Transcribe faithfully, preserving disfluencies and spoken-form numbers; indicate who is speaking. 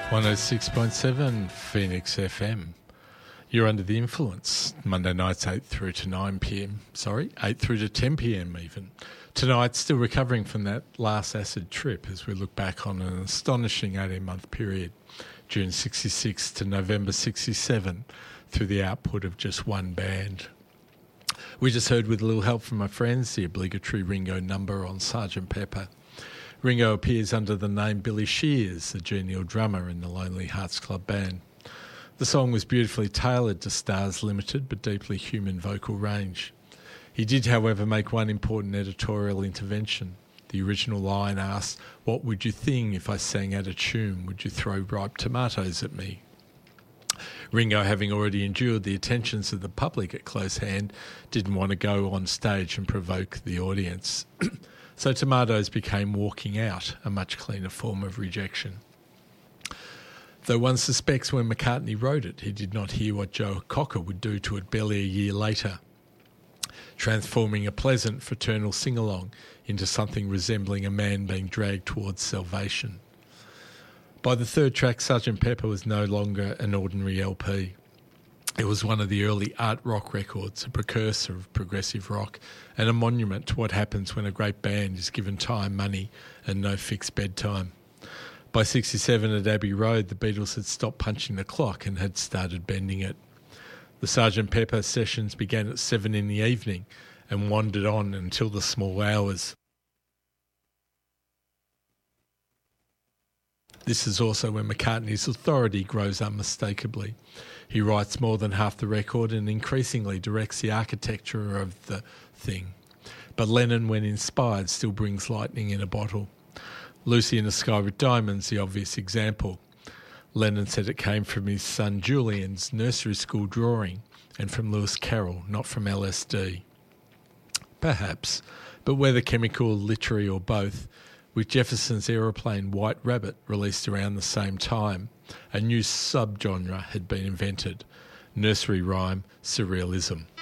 Speaker 1: one oh six point seven Phoenix F M. You're under the influence. Monday nights eight through to nine p.m. Sorry, eight through to ten p.m. even. Tonight, still recovering from that last acid trip as we look back on an astonishing eighteen-month period, June sixty-six to November sixty-seven, through the output of just one band. We just heard, with a little help from my friends, the obligatory Ringo number on Sergeant Pepper. Ringo appears under the name Billy Shears, the genial drummer in the Lonely Hearts Club Band. The song was beautifully tailored to Starr's limited but deeply human vocal range. He did, however, make one important editorial intervention. The original line asked, "What would you think if I sang out of tune? Would you throw ripe tomatoes at me?" Ringo, having already endured the attentions of the public at close hand, didn't want to go on stage and provoke the audience. So tomatoes became walking out, a much cleaner form of rejection. Though one suspects when McCartney wrote it, he did not hear what Joe Cocker would do to it barely a year later, transforming a pleasant fraternal sing-along into something resembling a man being dragged towards salvation. By the third track, Sergeant Pepper was no longer an ordinary L P. It was one of the early art rock records, a precursor of progressive rock, and a monument to what happens when a great band is given time, money, and no fixed bedtime. By sixty-seven at Abbey Road, the Beatles had stopped punching the clock and had started bending it. The Sergeant Pepper sessions began at seven in the evening and wandered on until the small hours. This is also when McCartney's authority grows unmistakably. He writes more than half the record and increasingly directs the architecture of the thing. But Lennon, when inspired, still brings lightning in a bottle. Lucy in the Sky with Diamonds, the obvious example. Lennon said it came from his son Julian's nursery school drawing and from Lewis Carroll, not from L S D. Perhaps, but whether chemical, literary or both, with Jefferson's aeroplane White Rabbit released around the same time, a new subgenre had been invented: nursery rhyme surrealism.